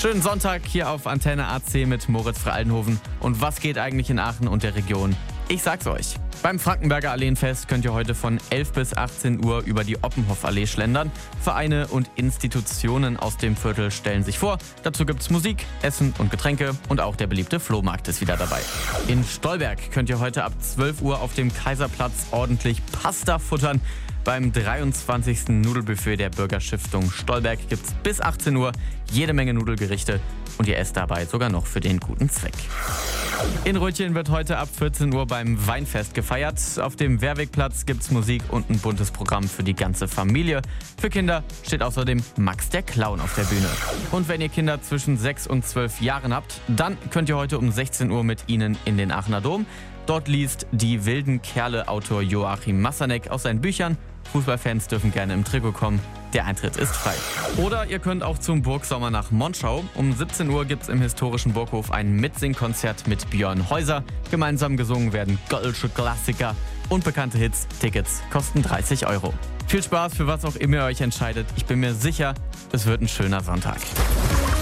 Schönen Sonntag hier auf Antenne AC mit Moritz Frey-Aldenhoven. Und was geht eigentlich in Aachen und der Region? Ich sag's euch. Beim Frankenberger Alleenfest könnt ihr heute von 11 bis 18 Uhr über die Oppenhoff-Allee schlendern. Vereine und Institutionen aus dem Viertel stellen sich vor. Dazu gibt's Musik, Essen und Getränke und auch der beliebte Flohmarkt ist wieder dabei. In Stolberg könnt ihr heute ab 12 Uhr auf dem Kaiserplatz ordentlich Pasta futtern. Beim 23. Nudelbuffet der Bürgerstiftung Stolberg gibt's bis 18 Uhr jede Menge Nudelgerichte und ihr esst dabei sogar noch für den guten Zweck. In Rötchen wird heute ab 14 Uhr beim Weinfest gefeiert. Auf dem Wehrwegplatz gibt's Musik und ein buntes Programm für die ganze Familie. Für Kinder steht außerdem Max der Clown auf der Bühne. Und wenn ihr Kinder zwischen 6 und 12 Jahren habt, dann könnt ihr heute um 16 Uhr mit ihnen in den Aachener Dom. Dort liest die wilden Kerle-Autor Joachim Massanek aus seinen Büchern. Fußballfans dürfen gerne im Trikot kommen. Der Eintritt ist frei. Oder ihr könnt auch zum Burgsommer nach Monschau. Um 17 Uhr gibt es im historischen Burghof ein Mitsingkonzert mit Björn Häuser. Gemeinsam gesungen werden Gölsche Klassiker und bekannte Hits. Tickets kosten 30 Euro. Viel Spaß für was auch immer ihr euch entscheidet. Ich bin mir sicher, es wird ein schöner Sonntag.